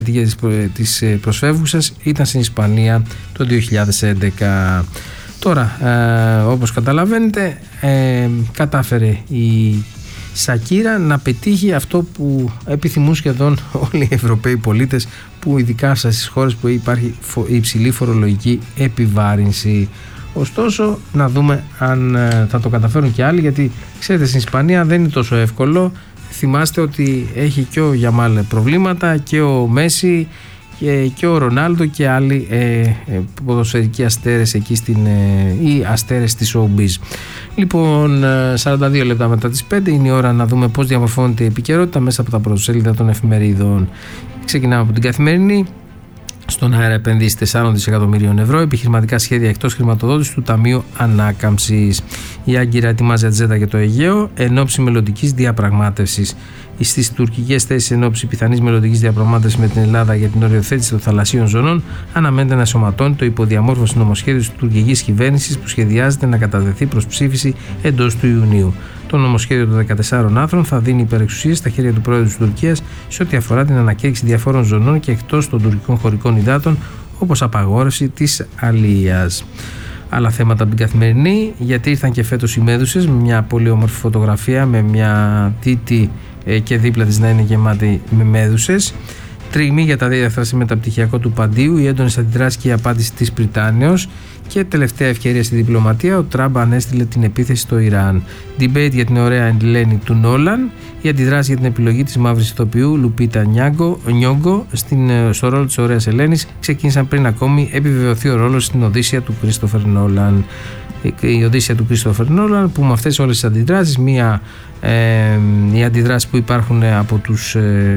της προσφεύγουσας ήταν στην Ισπανία το 2011. Τώρα, όπως καταλαβαίνετε, κατάφερε η Σακύρα να πετύχει αυτό που επιθυμούν σχεδόν όλοι οι Ευρωπαίοι πολίτες, που ειδικά στις χώρες που υπάρχει υψηλή φορολογική επιβάρυνση. Ωστόσο, να δούμε αν θα το καταφέρουν και άλλοι, γιατί ξέρετε, στην Ισπανία δεν είναι τόσο εύκολο. Θυμάστε ότι έχει και ο Γιαμάλ προβλήματα και ο Μέση και ο Ρονάλντο και άλλοι ποδοσφαιρικοί αστέρες εκεί ή αστέρες της showbiz. Λοιπόν, 42 λεπτά μετά τις 5 είναι η ώρα να δούμε πώς διαμορφώνεται η επικαιρότητα μέσα από τα πρωτοσέλιδα των εφημερίδων. Ξεκινάμε από την Καθημερινή. Στον αέρα επενδύσει 4 δισεκατομμυρίων ευρώ, επιχειρηματικά σχέδια εκτός χρηματοδότησης του Ταμείου Ανάκαμψης. Η Άγκυρα ετοιμάζει ατζέντα για το Αιγαίο εν ώψη μελλοντικής διαπραγμάτευσης. Στις τουρκικές θέσεις εν ώψη πιθανής μελλοντικής διαπραγμάτευσης με την Ελλάδα για την οριοθέτηση των θαλασσίων ζωνών, αναμένεται να ενσωματώνει το υποδιαμόρφωση νομοσχέδιο της τουρκικής κυβέρνησης που σχεδιάζεται να καταδεθεί προς ψήφιση εντός του Ιουνίου. Το νομοσχέδιο των 14 άρθρων θα δίνει υπερεξουσίες στα χέρια του Πρόεδρου της Τουρκίας σε ό,τι αφορά την ανακήρυξη διαφόρων ζωνών και εκτός των τουρκικών χωρικών υδάτων, όπως απαγόρευση της αλίας. Άλλα θέματα από την Καθημερινή, γιατί ήρθαν και φέτος οι Μέδουσες, με μια πολύ όμορφη φωτογραφία με μια τίτη και δίπλα της να είναι γεμάτη με μέδουσες. Τριγμή για τα διάφορα μεταπτυχιακό του Παντίου, οι έντονες αντιδράσεις και η απάντηση της Πριτάνεως. Και τελευταία ευκαιρία στη διπλωματία, ο Τραμπ ανέστειλε την επίθεση στο Ιράν. Debate για την ωραία Ελένη του Νόλαν. Η αντιδράση για την επιλογή της μαύρης ηθοποιού Λουπίτα Νιόγκο στο ρόλο της ωραίας Ελένης ξεκίνησαν πριν ακόμη επιβεβαιωθεί ο ρόλος στην Οδύσσεια του Κρίστοφερ Νόλαν. Η Οδύσσεια του Κρίστοφερ Νόλαν, που με αυτές όλες τις αντιδράσεις, οι αντιδράσεις που υπάρχουν από τους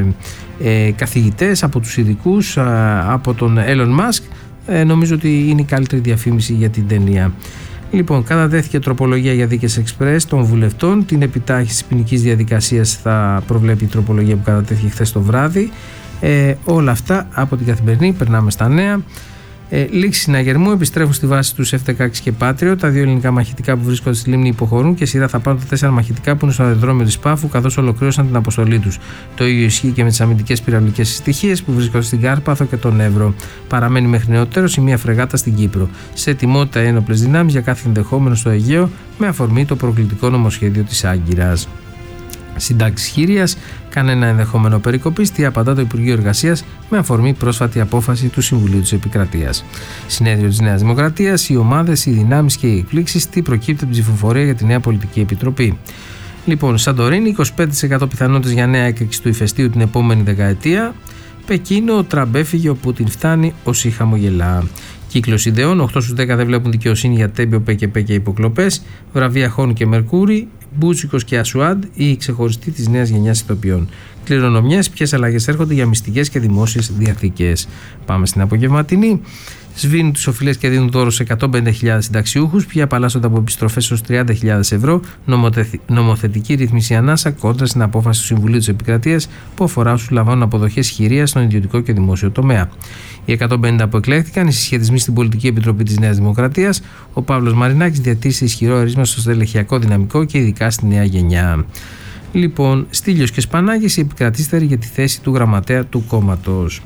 καθηγητές, από τους ειδικούς, από τον Elon Musk, νομίζω ότι είναι η καλύτερη διαφήμιση για την ταινία. Λοιπόν, κατατέθηκε τροπολογία για δίκες εξπρές των βουλευτών. Την επιτάχυνση της ποινικής διαδικασίας θα προβλέπει η τροπολογία που κατατέθηκε χθες το βράδυ. Όλα αυτά από την Καθημερινή. Περνάμε στα νέα. Λήξη συναγερμού, επιστρέφουν στη βάση τους F-16 και Patriot. Τα δύο ελληνικά μαχητικά που βρίσκονται στη λίμνη υποχωρούν και σειρά θα πάρουν τα 4 μαχητικά που είναι στο αεροδρόμιο της Πάφου, καθώς ολοκλήρωσαν την αποστολή τους. Το ίδιο ισχύει και με τις αμυντικές πυραυλικές συστοιχίες που βρίσκονται στην Κάρπαθο και τον Εύρο. Παραμένει μέχρι νεοτέρως η μία φρεγάτα στην Κύπρο. Σε ετοιμότητα ένοπλες δυνάμεις για κάθε ενδεχόμενο στο Αιγαίο, με αφορμή το προκλητικό νομοσχέδιο της Άγκυρας. Συντάξεις χείριας, κανένα ενδεχόμενο περικοπής, τι απαντά το Υπουργείο Εργασίας με αφορμή πρόσφατη απόφαση του Συμβουλίου της Επικρατείας. Συνέδριο της Νέας Δημοκρατίας, οι ομάδες, οι δυνάμεις και οι εκπλήξεις, τι προκύπτει από την ψηφοφορία για τη νέα πολιτική επιτροπή. Λοιπόν, Σαντορίνη, 25% πιθανότητες για νέα έκρηξη του ηφαιστείου την επόμενη δεκαετία. Πεκίνο, ο Τραμπ έφυγε, ο Πούτιν φτάνει, όσοι χαμογελά. Κύκλος ιδεών, 8 στους 10 δεν βλέπουν δικαιοσύνη για Τέμπιο, ΠΚΠ και υποκλοπές. Βραβεία Χόν και Μερκούρι, Μπούτσικος και Ασουάντ, η ξεχωριστή της νέας γενιάς ηθοποιών. Κληρονομιές, ποιες αλλαγές έρχονται για μυστικές και δημόσιες διαθήκες. Πάμε στην απογευματινή. Σβήνουν τις οφειλές και δίνουν δώρο σε 150.000 συνταξιούχους. Ποιοι απαλλάσσονται από επιστροφές ως 30.000 ευρώ. Νομοθετική ρύθμιση ανάσα κόντρα στην απόφαση του Συμβουλίου της Επικρατείας που αφορά όσους λαμβάνουν αποδοχές χειρίας στον ιδιωτικό και δημόσιο τομέα. Οι 150 που εκλέχθηκαν, οι συσχετισμοί στην Πολιτική Επιτροπή της Νέας Δημοκρατίας. Ο Παύλος Μαρινάκης διατήρησε ισχυρό αίρισμα στο στελεχειακό δυναμικό και ειδικά στη νέα γενιά. Λοιπόν, Στήλιος και Σπανάκης, οι επικρατήστεροι για τη θέση του γραμματέα του κόμματος.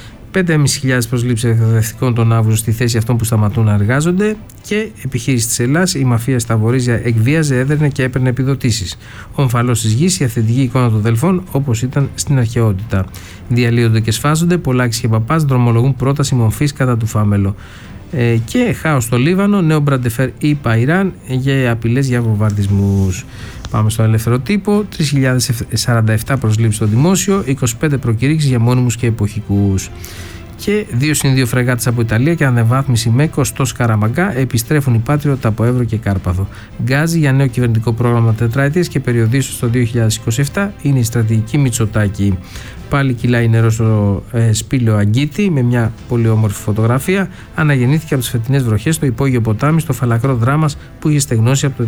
5.500 προσλήψεις εκπαιδευτικών τον Αύγουστο στη θέση αυτών που σταματούν να εργάζονται. Και επιχείρηση της Ελλάς, η μαφία στα Βορίζια εκβίαζε, έδερνε και έπαιρνε επιδοτήσεις. Ο ομφαλός της γης, η αυθεντική εικόνα των Δελφών, όπως ήταν στην αρχαιότητα. Διαλύονται και σφάζονται, Πολάκης και Παπάς δρομολογούν πρόταση μορφής κατά του Φάμελο. Και χάος στο Λίβανο, νέο Μπραντεφέρ ΗΠΑ Ιράν για απειλές για βομβαρδισμούς. Πάμε στο Ελεύθερο Τύπο, 3.047 προσλήψεις στο δημόσιο, 25 προκηρύξεις για μόνιμους και εποχικούς. Και 2+2 φρεγάτες από Ιταλία και ανεβάθμιση με κοστό Σκαραμαγκά, επιστρέφουν οι Patriot από Εύρο και Κάρπαθο. Γκάζι για νέο κυβερνητικό πρόγραμμα τετραετίας και περιοδίσεως το 2027 είναι η στρατηγική Μητσοτάκη. Πάλι κυλάει νερό στο Σπήλαιο Αγκίτη με μια πολύ όμορφη φωτογραφία. Αναγεννήθηκε από τις φετινές βροχές στο υπόγειο ποτάμι στο φαλακρό Δράμας που είχε στεγνώσει από το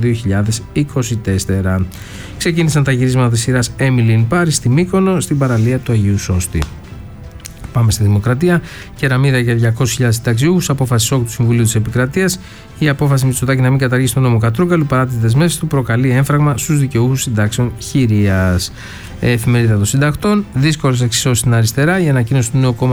2024. Ξεκίνησαν τα γυρίσματα της σειράς Emily in Paris στη Μύκονο στην παραλία του Αγίου Σώστη. Πάμε στη Δημοκρατία. Κεραμίδα για 200.000 συνταξιούχους. Απόφαση σοκ του Συμβουλίου της Επικρατείας. Η απόφαση Μητσοτάκη να μην καταργήσει τον νόμο Κατρούγκαλου παρά τις δεσμεύσεις του προκαλεί έμφραγμα στους δικαιούχους συντάξεων χειρίας. Εφημερίδα των Συντακτών. Δύσκολες εξισώσεις στην αριστερά. Η ανακοίνωση του νέου κόμματος